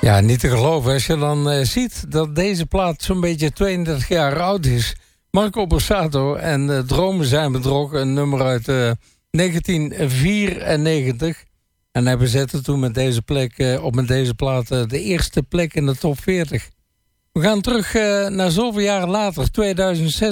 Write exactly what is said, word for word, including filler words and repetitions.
Ja, niet te geloven als je dan uh, ziet dat deze plaat zo'n beetje tweeëndertig jaar oud is. Marco Borsato en uh, Dromen zijn bedrogen, een nummer uit uh, negentien vierennegentig. En hij bezette toen met deze plek, uh, op met deze plaat uh, de eerste plek in de top veertig. We gaan terug uh, naar zoveel jaren later, tweeduizend zes.